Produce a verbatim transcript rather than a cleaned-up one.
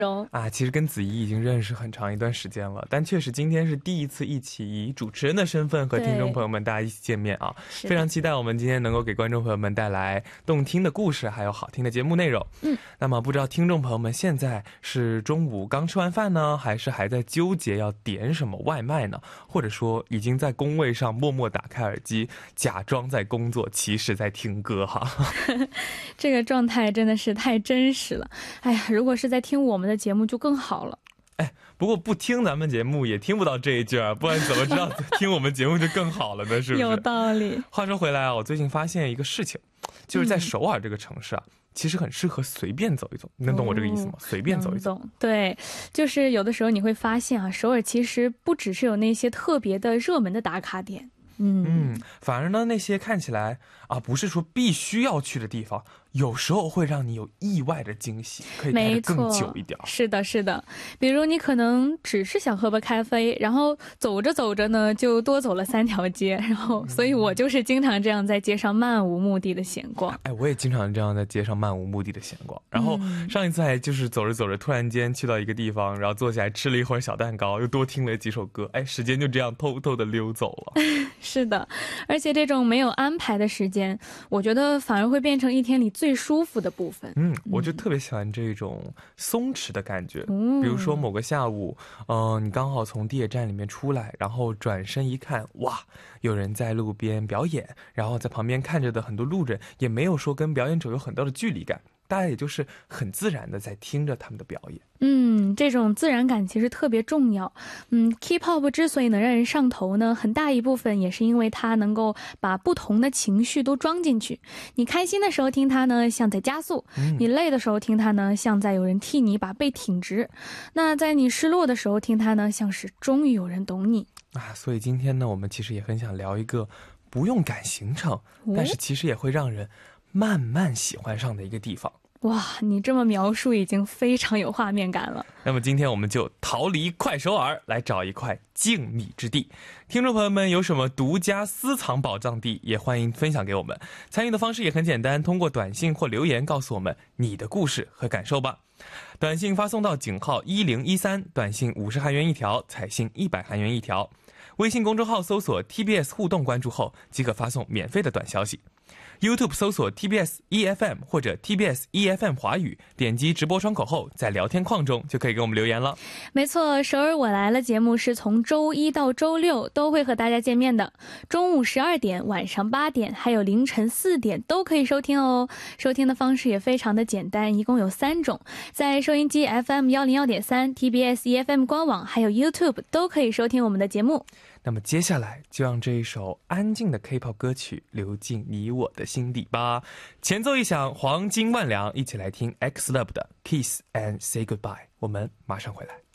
啊，其实跟子怡已经认识很长一段时间了，但确实今天是第一次一起以主持人的身份和听众朋友们大家一起见面啊，非常期待我们今天能够给观众朋友们带来动听的故事还有好听的节目内容。嗯，那么不知道听众朋友们现在是中午刚吃完饭呢，还是还在纠结要点什么外卖呢？或者说已经在工位上默默打开耳机，假装在工作，其实在听歌哈。 这个状态真的是太真实了。哎呀，如果是在听我们的节目就更好了。 哎，不过不听咱们节目也听不到这一句啊，不然怎么知道听我们节目就更好了呢？是不是？ 有道理。 话说回来啊，我最近发现一个事情，就是在首尔这个城市啊，嗯、其实很适合随便走一走。你能懂我这个意思吗？哦、随便走一走。 对，就是有的时候你会发现啊，首尔其实不只是有那些特别的热门的打卡点。嗯嗯，反而呢，那些看起来啊不是说必须要去的地方，有时候会让你有意外的惊喜，可以待得更久一点。 是的，是的。比如你可能只是想喝杯咖啡，然后走着走着呢，就多走了三条街，然后，所以我就是经常这样在街上漫无目的的闲逛。 哎，我也经常这样在街上漫无目的的闲逛。然后上一次还就是走着走着，突然间去到一个地方，然后坐下来吃了一会儿小蛋糕，又多听了几首歌，哎，时间就这样偷偷的溜走了。 是的，而且这种没有安排的时间，我觉得反而会变成一天里最舒服的部分。 嗯，我就特别喜欢这种松弛的感觉。嗯，比如说某个下午，嗯、呃，你刚好从地铁站里面出来，然后转身一看，哇，有人在路边表演，然后在旁边看着的很多路人，也没有说跟表演者有很大的距离感。大家也就是很自然的在听着他们的表演。 嗯，这种自然感其实特别重要。嗯 K-pop 之所以能让人上头呢，很大一部分也是因为它能够把不同的情绪都装进去。你开心的时候听它呢，像在加速；嗯、你累的时候听它呢，像在有人替你把背挺直。那在你失落的时候听它呢，像是终于有人懂你啊。所以今天呢，我们其实也很想聊一个不用赶行程，哦、但是其实也会让人慢慢喜欢上的一个地方。 哇，你这么描述已经非常有画面感了。 那么今天我们就逃离快首尔，来找一块静谧之地。听众朋友们有什么独家私藏宝藏地，也欢迎分享给我们。参与的方式也很简单，通过短信或留言告诉我们你的故事和感受吧。短信发送到井号一零一三，短信五十韩元一条，彩信一百韩元一条。微信公众号搜索 T B S 互动关注后，即可发送免费的短消息。YouTube 搜索 T B S E F M 或者 T B S E F M 华语，点击直播窗口后，在聊天框中就可以给我们留言了。 没错，首尔我来了节目是从周一到周六都会和大家见面的，中午十二点、晚上八点还有凌晨四点都可以收听哦。收听的方式也非常的简单，一共有三种，在收音机 F M 一零一点三、T B S E F M 官网还有 YouTube 都可以收听我们的节目。 那么接下来就让这一首安静的 K-pop 歌曲流进你我的心底吧。前奏一响，黄金万两，一起来听 X Love 的 Kiss and Say Goodbye。我们马上回来。